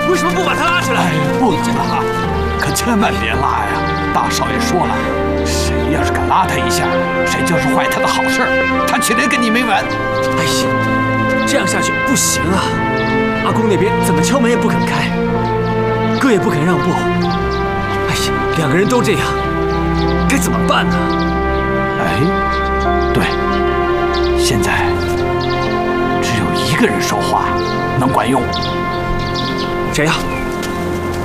为什么不把他拉起来？ 哎，不能拉，可千万别拉呀！大少爷说了，谁要是敢拉他一下，谁就是坏他的好事儿，他岂能跟你没完？ 哎呀，这样下去不行啊！阿公那边怎么敲门也不肯开，哥也不肯让步。哎呀，两个人都这样，该怎么办呢？ 哎，对，现在只有一个人说话能管用。 谁呀？